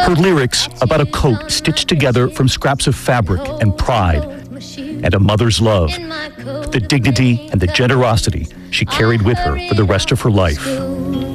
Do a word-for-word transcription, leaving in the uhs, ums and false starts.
Her lyrics about a coat stitched together from scraps of fabric and pride, and a mother's love, the dignity and the generosity she carried with her for the rest of her life.